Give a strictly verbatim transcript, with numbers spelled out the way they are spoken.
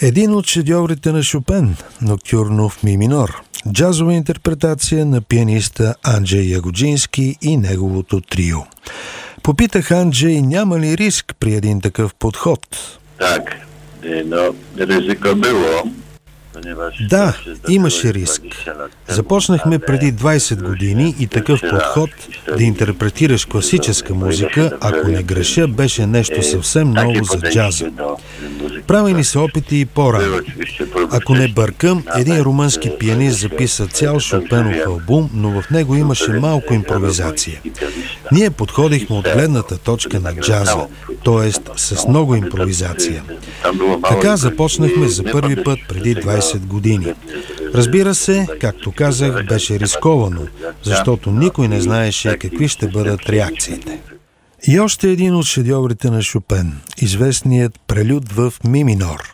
Един от шедьоврите на Шопен, Ноктюрно в ми минор, джазова интерпретация на пианиста Анджей Ягоджински и неговото трио. Попитах Анджей, няма ли риск при един такъв подход? Так, но ризико било. Да, имаше риск. Започнахме преди двайсет години и такъв подход да интерпретираш класическа музика, ако не греша, беше нещо съвсем ново за джаза. Правени са опити и по-рано. Ако не бъркам, един румънски пианист записа цял Шопенов албум, но в него имаше малко импровизация. Ние подходихме от гледната точка на джаза, т.е. с много импровизация. Така започнахме за първи път преди двайсет години. Разбира се, както казах, беше рисковано, защото никой не знаеше какви ще бъдат реакциите. И още един от шедьоврите на Шопен, известният прелюд в ми минор.